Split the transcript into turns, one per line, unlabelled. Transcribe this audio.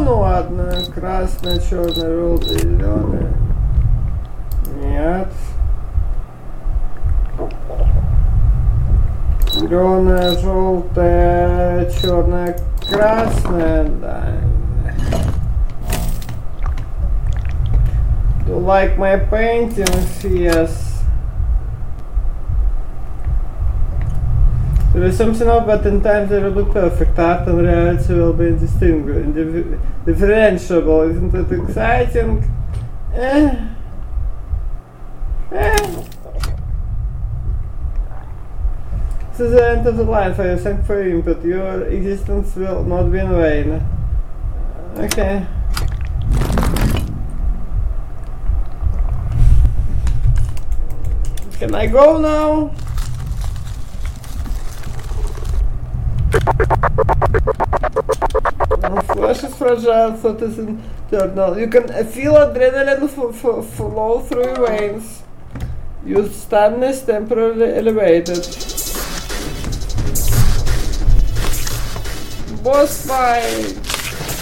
ну ладно. Красное, черное, желтое, зеленое. Нет. Зеленое, желтое, черное, красное, да. Do you like my paintings? Yes. There is something about in times that look perfect. Art and reality will be differentiable. Isn't it exciting? This is the end of the line for you. Thank for your input. Your existence will not be in vain. Okay. Can I go now? Flesh is fragile, thought is internal. You can feel adrenaline flow through your veins. Your stamina is temporarily elevated. Boss fight!